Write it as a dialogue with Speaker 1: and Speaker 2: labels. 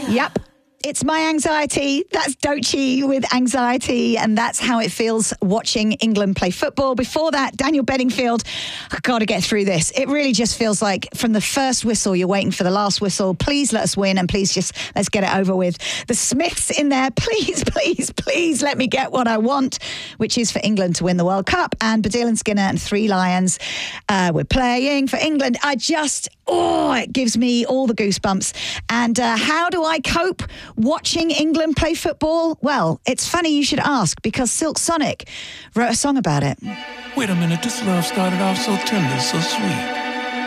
Speaker 1: Yep. It's My Anxiety. That's Doechii with Anxiety, and that's how it feels watching England play football. Before that, Daniel Bedingfield. I've got to get through this. It really just feels like from the first whistle, you're waiting for the last whistle. Please let us win, and please just let's get it over with. The Smiths in there. Please, please, please let me get what I want, which is for England to win the World Cup. And Baddiel and Skinner and Three Lions. We're playing for England. It gives me all the goosebumps. And how do I cope watching England play football? Well, it's funny you should ask, because Silk Sonic wrote a song about it.
Speaker 2: Wait a minute, this love started off so tender, so sweet.